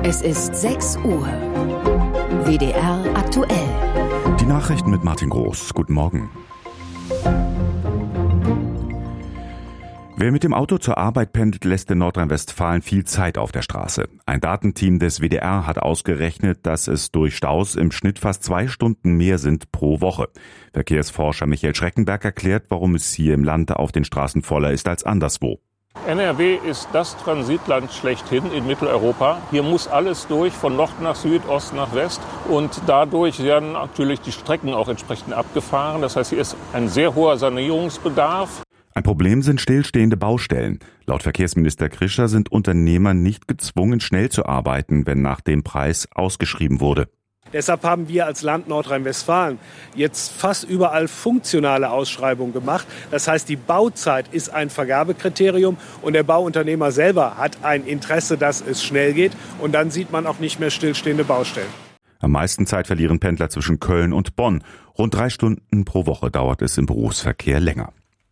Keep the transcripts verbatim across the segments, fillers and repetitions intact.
Es ist sechs Uhr. W D R aktuell. Die Nachrichten mit Martin Groß. Guten Morgen. Wer mit dem Auto zur Arbeit pendelt, lässt in Nordrhein-Westfalen viel Zeit auf der Straße. Ein Datenteam des W D R hat ausgerechnet, dass es durch Staus im Schnitt fast zwei Stunden mehr sind pro Woche. Verkehrsforscher Michael Schreckenberg erklärt, warum es hier im Land auf den Straßen voller ist als anderswo. N R W ist das Transitland schlechthin in Mitteleuropa. Hier muss alles durch, von Nord nach Süd, Ost nach West. Und dadurch werden natürlich die Strecken auch entsprechend abgefahren. Das heißt, hier ist ein sehr hoher Sanierungsbedarf. Ein Problem sind stillstehende Baustellen. Laut Verkehrsminister Krischer sind Unternehmer nicht gezwungen, schnell zu arbeiten, wenn nach dem Preis ausgeschrieben wurde. Deshalb haben wir als Land Nordrhein-Westfalen jetzt fast überall funktionale Ausschreibungen gemacht. Das heißt, die Bauzeit ist ein Vergabekriterium und der Bauunternehmer selber hat ein Interesse, dass es schnell geht. Und dann sieht man auch nicht mehr stillstehende Baustellen. Am meisten Zeit verlieren Pendler zwischen Köln und Bonn. Rund drei Stunden pro Woche dauert es im Berufsverkehr länger.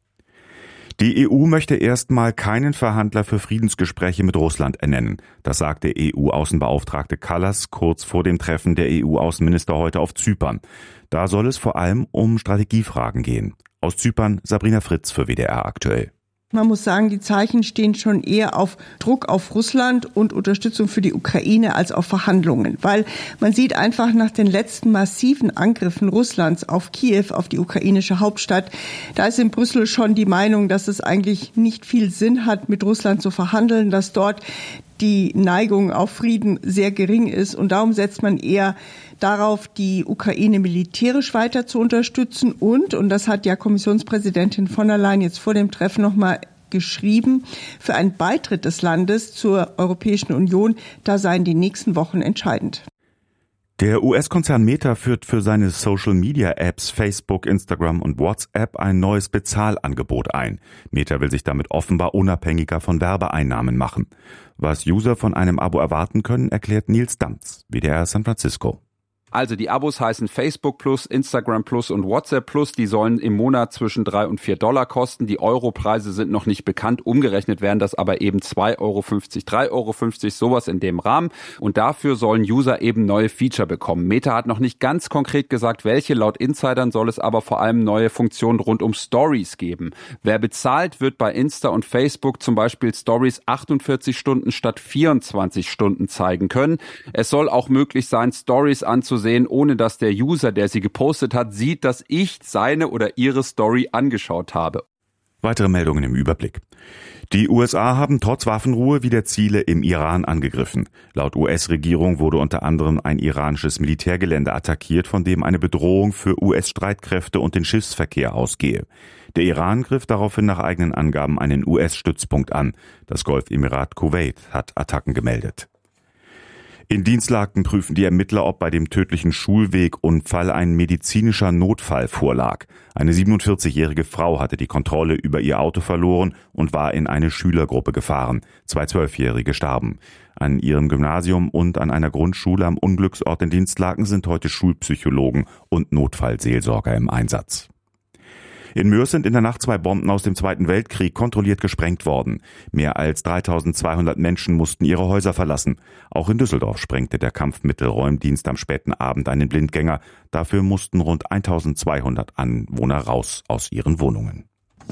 Die E U möchte erstmal keinen Verhandler für Friedensgespräche mit Russland ernennen. Das sagte E U-Außenbeauftragte Kallas kurz vor dem Treffen der E U-Außenminister heute auf Zypern. Da soll es vor allem um Strategiefragen gehen. Aus Zypern Sabrina Fritz für W D R aktuell. Man muss sagen, die Zeichen stehen schon eher auf Druck auf Russland und Unterstützung für die Ukraine als auf Verhandlungen. Weil man sieht einfach nach den letzten massiven Angriffen Russlands auf Kiew, auf die ukrainische Hauptstadt, da ist in Brüssel schon die Meinung, dass es eigentlich nicht viel Sinn hat, mit Russland zu verhandeln, dass dort die Neigung auf Frieden sehr gering ist. Und darum setzt man eher darauf, die Ukraine militärisch weiter zu unterstützen. Und, und das hat ja Kommissionspräsidentin von der Leyen jetzt vor dem Treffen nochmal geschrieben, für einen Beitritt des Landes zur Europäischen Union, da seien die nächsten Wochen entscheidend. Der U S-Konzern Meta führt für seine Social-Media-Apps Facebook, Instagram und WhatsApp ein neues Bezahlangebot ein. Meta will sich damit offenbar unabhängiger von Werbeeinnahmen machen. Was User von einem Abo erwarten können, erklärt Nils Damz, W D R San Francisco. Also die Abos heißen Facebook Plus, Instagram Plus und WhatsApp Plus. Die sollen im Monat zwischen drei und vier Dollar kosten. Die Europreise sind noch nicht bekannt. Umgerechnet wären das aber eben zwei Euro fünfzig, drei Euro fünfzig, sowas in dem Rahmen. Und dafür sollen User eben neue Feature bekommen. Meta hat noch nicht ganz konkret gesagt, welche. Laut Insidern soll es aber vor allem neue Funktionen rund um Stories geben. Wer bezahlt, wird bei Insta und Facebook zum Beispiel Stories achtundvierzig Stunden statt vierundzwanzig Stunden zeigen können. Es soll auch möglich sein, Stories anzusehen, sehen, ohne dass der User, der sie gepostet hat, sieht, dass ich seine oder ihre Story angeschaut habe. Weitere Meldungen im Überblick. Die U S A haben trotz Waffenruhe wieder Ziele im Iran angegriffen. Laut U S-Regierung wurde unter anderem ein iranisches Militärgelände attackiert, von dem eine Bedrohung für U S-Streitkräfte und den Schiffsverkehr ausgehe. Der Iran griff daraufhin nach eigenen Angaben einen U S-Stützpunkt an. Das Golfemirat Kuwait hat Attacken gemeldet. In Dienstlaken prüfen die Ermittler, ob bei dem tödlichen Schulwegunfall ein medizinischer Notfall vorlag. Eine siebenundvierzigjährige Frau hatte die Kontrolle über ihr Auto verloren und war in eine Schülergruppe gefahren. Zwei Zwölfjährige starben. An ihrem Gymnasium und an einer Grundschule am Unglücksort in Dienstlaken sind heute Schulpsychologen und Notfallseelsorger im Einsatz. In Moers sind in der Nacht zwei Bomben aus dem Zweiten Weltkrieg kontrolliert gesprengt worden. Mehr als dreitausendzweihundert Menschen mussten ihre Häuser verlassen. Auch in Düsseldorf sprengte der Kampfmittelräumdienst am späten Abend einen Blindgänger. Dafür mussten rund eintausendzweihundert Anwohner raus aus ihren Wohnungen.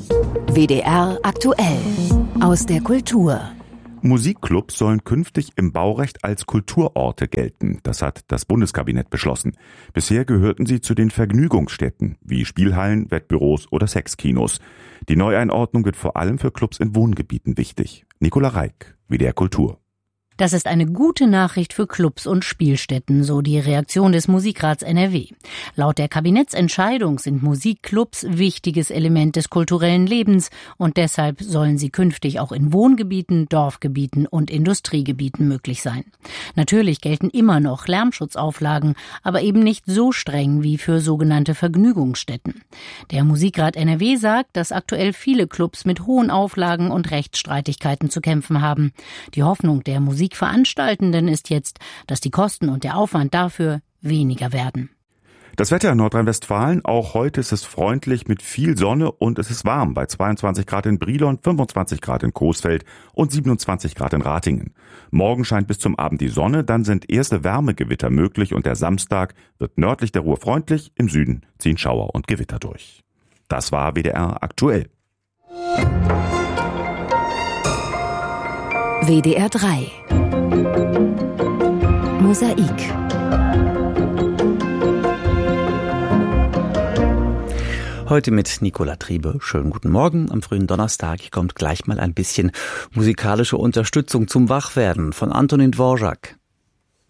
W D R aktuell aus der Kultur. Musikclubs sollen künftig im Baurecht als Kulturorte gelten. Das hat das Bundeskabinett beschlossen. Bisher gehörten sie zu den Vergnügungsstätten, wie Spielhallen, Wettbüros oder Sexkinos. Die Neueinordnung wird vor allem für Clubs in Wohngebieten wichtig. Nicola Reik, W D R Kultur. Das ist eine gute Nachricht für Clubs und Spielstätten, so die Reaktion des Musikrats N R W. Laut der Kabinettsentscheidung sind Musikclubs wichtiges Element des kulturellen Lebens und deshalb sollen sie künftig auch in Wohngebieten, Dorfgebieten und Industriegebieten möglich sein. Natürlich gelten immer noch Lärmschutzauflagen, aber eben nicht so streng wie für sogenannte Vergnügungsstätten. Der Musikrat N R W sagt, dass aktuell viele Clubs mit hohen Auflagen und Rechtsstreitigkeiten zu kämpfen haben. Die Hoffnung der Musikveranstaltenden ist jetzt, dass die Kosten und der Aufwand dafür weniger werden. Das Wetter in Nordrhein-Westfalen, auch heute ist es freundlich mit viel Sonne und es ist warm bei zweiundzwanzig Grad in Brilon, fünfundzwanzig Grad in Coesfeld und siebenundzwanzig Grad in Ratingen. Morgen scheint bis zum Abend die Sonne, dann sind erste Wärmegewitter möglich und der Samstag wird nördlich der Ruhr freundlich, im Süden ziehen Schauer und Gewitter durch. Das war W D R aktuell. W D R drei Mosaik. Heute mit Nicola Triebe. Schönen guten Morgen. Am frühen Donnerstag kommt gleich mal ein bisschen musikalische Unterstützung zum Wachwerden von Antonin Dvorak.